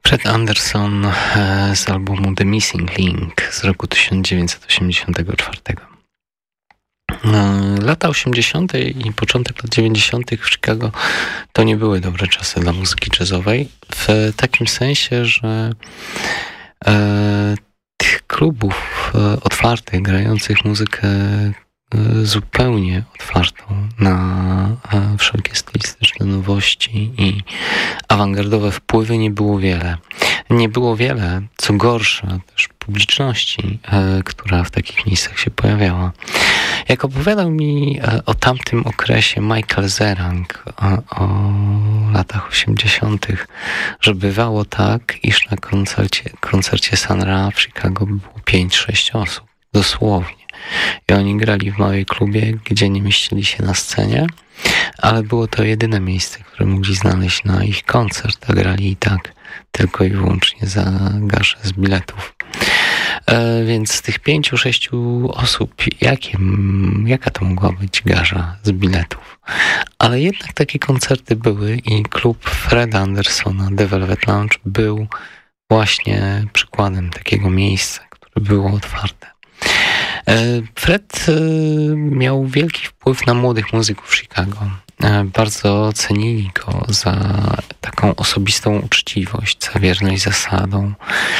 Fred Anderson z albumu The Missing Link z roku 1984. Lata 80. i początek lat 90. w Chicago to nie były dobre czasy dla muzyki jazzowej, w takim sensie, że tych klubów otwartych, grających muzykę zupełnie otwartą na wszelkie stylistyczne nowości i awangardowe wpływy nie było wiele. Nie było wiele, co gorsza, też publiczności, która w takich miejscach się pojawiała. Jak opowiadał mi o tamtym okresie Michael Zerang, o latach 80., że bywało tak, iż na koncercie Sun Ra w Chicago było 5-6 osób, dosłownie. I oni grali w małej klubie, gdzie nie mieścili się na scenie, ale było to jedyne miejsce, które mogli znaleźć na ich koncert, a grali i tak tylko i wyłącznie za gaszę z biletów. Więc z tych 5-6 osób, jaka to mogła być garza z biletów? Ale jednak takie koncerty były i klub Freda Andersona, The Velvet Lounge, był właśnie przykładem takiego miejsca, które było otwarte. Fred miał wielki wpływ na młodych muzyków Chicago. Bardzo cenili go za taką osobistą uczciwość, za wierność zasadom,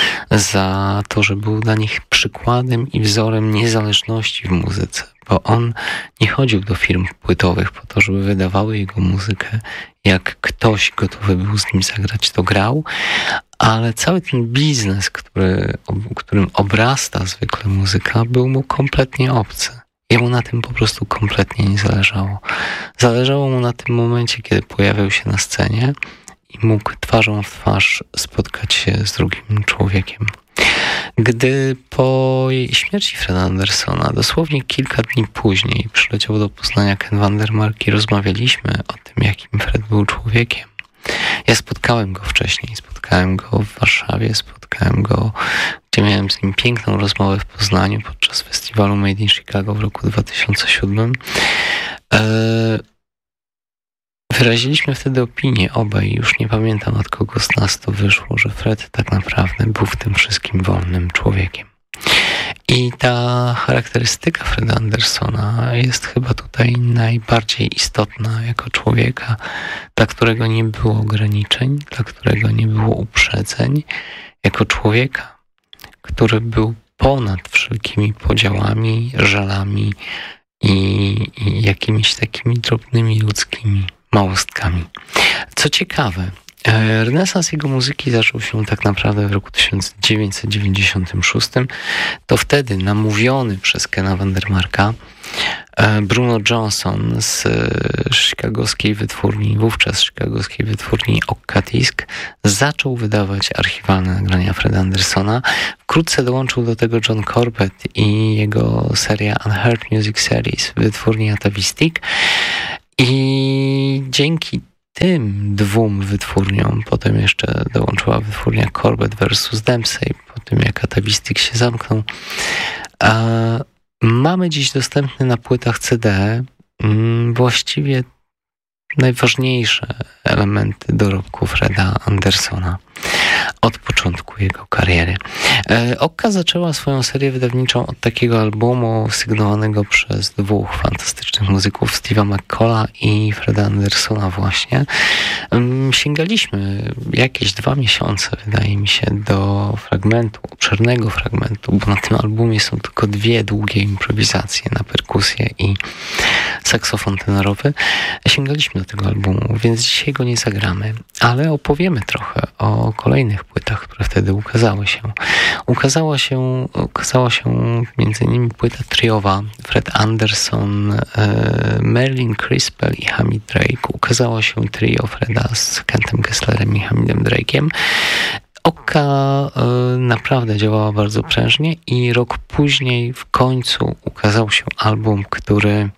za to, że był dla nich przykładem i wzorem niezależności w muzyce, bo on nie chodził do firm płytowych po to, żeby wydawały jego muzykę. Jak ktoś gotowy był z nim zagrać, to grał, ale cały ten biznes, którym obrasta zwykle muzyka, był mu kompletnie obcy. Jemu na tym po prostu kompletnie nie zależało. Zależało mu na tym momencie, kiedy pojawiał się na scenie i mógł twarzą w twarz spotkać się z drugim człowiekiem. Gdy po śmierci Freda Andersona, dosłownie kilka dni później, przyleciał do Poznania Ken Vandermark i rozmawialiśmy o tym, jakim Fred był człowiekiem. Ja spotkałem go wcześniej, spotkałem go w Warszawie, spotkałem go, gdzie miałem z nim piękną rozmowę w Poznaniu podczas festiwalu Made in Chicago w roku 2007. Wyraziliśmy wtedy opinię obaj, już nie pamiętam od kogo z nas to wyszło, że Fred tak naprawdę był w tym wszystkim wolnym człowiekiem. I ta charakterystyka Freda Andersona jest chyba tutaj najbardziej istotna jako człowieka, dla którego nie było ograniczeń, dla którego nie było uprzedzeń, jako człowieka, który był ponad wszelkimi podziałami, żalami i jakimiś takimi drobnymi ludzkimi małostkami. Co ciekawe, renesans jego muzyki zaczął się tak naprawdę w roku 1996. To wtedy namówiony przez Kena Vandermarka Bruno Johnson z chicagowskiej wytwórni, wówczas chicagowskiej wytwórni Okka Disc, zaczął wydawać archiwalne nagrania Freda Andersona. Wkrótce dołączył do tego John Corbett i jego seria Unheard Music Series w wytwórni Atavistic. I dzięki tym dwóm wytwórniom, potem jeszcze dołączyła wytwórnia Corbett versus Dempsey, po tym jak Atavistic się zamknął, mamy dziś dostępne na płytach CD właściwie najważniejsze elementy dorobku Freda Andersona od początku jego kariery. Okka zaczęła swoją serię wydawniczą od takiego albumu sygnowanego przez dwóch fantastycznych muzyków, Steve'a McCalla i Freda Andersona właśnie. Sięgaliśmy jakieś 2 miesiące, wydaje mi się, do fragmentu, obszernego fragmentu, bo na tym albumie są tylko 2 długie improwizacje na perkusję i saksofon tenorowy. Sięgaliśmy do tego albumu, więc dzisiaj go nie zagramy, ale opowiemy trochę o kolejnych płytach, które wtedy ukazały się. Ukazała się między innymi płyta triowa Fred Anderson, Merlin Crispell i Hamid Drake. Ukazało się trio Freda z Kentem Kesslerem i Hamidem Drake'iem. Okka naprawdę działała bardzo prężnie i rok później w końcu ukazał się album, który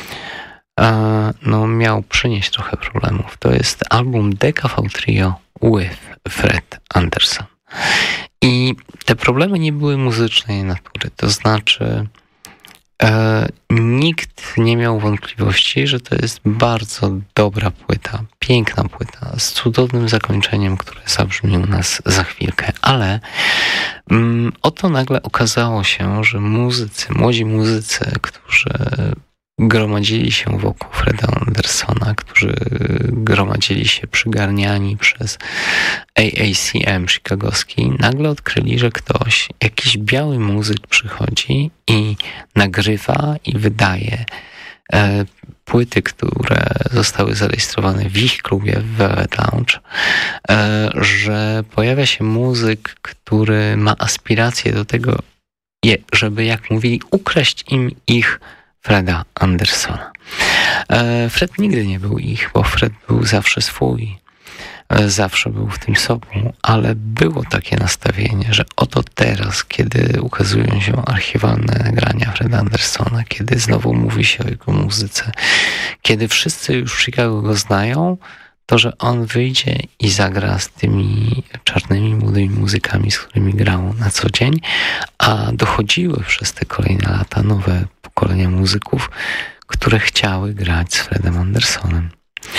miał przynieść trochę problemów. To jest album DKV Trio with Fred Anderson. I te problemy nie były muzycznej natury, to znaczy Nikt nie miał wątpliwości, że to jest bardzo dobra płyta, piękna płyta, z cudownym zakończeniem, które zabrzmi u nas za chwilkę. Ale oto nagle okazało się, że młodzi muzycy, którzy gromadzili się wokół Freda Andersona, którzy gromadzili się przygarniani przez AACM chicagowski, nagle odkryli, że jakiś biały muzyk przychodzi i nagrywa i wydaje płyty, które zostały zarejestrowane w ich klubie w Velvet Lounge, że pojawia się muzyk, który ma aspiracje do tego, żeby, jak mówili, ukraść im ich Freda Andersona. Fred nigdy nie był ich, bo Fred był zawsze swój. Zawsze był w tym sobą, ale było takie nastawienie, że oto teraz, kiedy ukazują się archiwalne nagrania Freda Andersona, kiedy znowu mówi się o jego muzyce, kiedy wszyscy już w Chicago go znają, to że on wyjdzie i zagra z tymi czarnymi, młodymi muzykami, z którymi grał na co dzień, a dochodziły przez te kolejne lata nowe pokolenia muzyków, które chciały grać z Fredem Andersonem.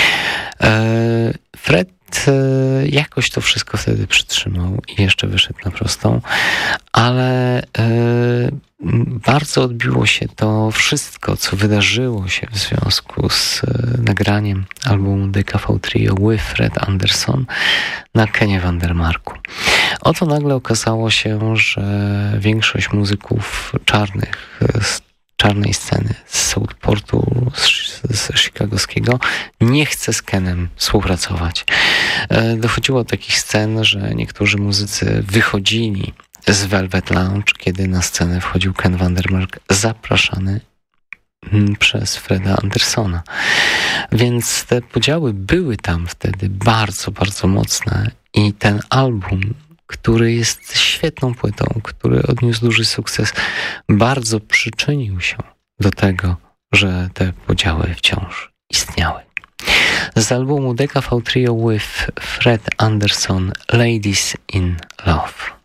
Fred jakoś to wszystko wtedy przytrzymał i jeszcze wyszedł na prostą, ale bardzo odbiło się to wszystko, co wydarzyło się w związku z nagraniem albumu DKV Trio with Fred Anderson na Kenie Vandermarku. Oto nagle okazało się, że większość muzyków czarnych z czarnej sceny, z Southportu, z chicagowskiego, nie chce z Kenem współpracować. Dochodziło do takich scen, że niektórzy muzycy wychodzili z Velvet Lounge, kiedy na scenę wchodził Ken Vandermark, zapraszany przez Freda Andersona. Więc te podziały były tam wtedy bardzo, bardzo mocne i ten album, który jest świetną płytą, który odniósł duży sukces, bardzo przyczynił się do tego, że te podziały wciąż istniały. Z albumu DKV Trio with Fred Anderson, Ladies in Love.